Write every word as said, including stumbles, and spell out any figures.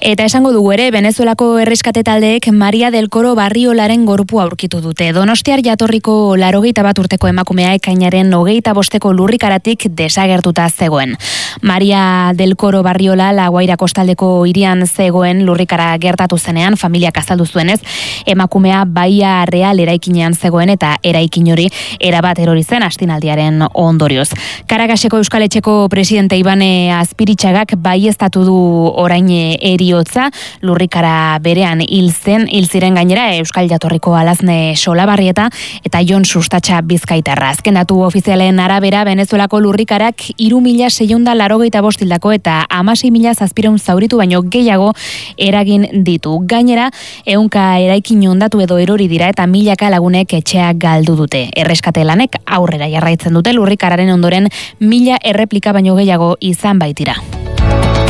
Eta esango dugu ere, Venezuelako erreskate taldeek Maria del Coro Barriolaren gorpua aurkitu dute. Donostiar jatorriko laurogeita bat urteko emakumea ekainaren hogeita bosteko lurrikaratik desagertuta zegoen. Maria del Coro Barriola La Guaira kostaldeko hirian zegoen lurrikara gertatu zenean, familiak azaldu zuenez, emakumea Baia Real eraikinean zegoen eta eraikin hori erabat erori zen astinaldiaren ondorioz. Karagaseko Euskal Etxeko presidente Ibane Azpiritxagak baieztatu du orain eriotza, lurrikara berean hil zen, hil ziren gainera Euskal Jatorriko Alazne Solabarrieta eta Jon Sustatxa Bizkaitarra. Azken datu ofizialen arabera, Venezuelako lurrikarak hiru mila seiehun eta laurogeita bost hildako eta hamasei mila zazpiehun zauritu baino gehiago eragin ditu. Gainera, ehunka eraikin hondatu edo erori dira eta milaka lagunek etxeak galdu dute. Erreskate lanek aurrera jarraitzen dute, lurrikararen ondoren mila erreplika baino gehiago izan baitira.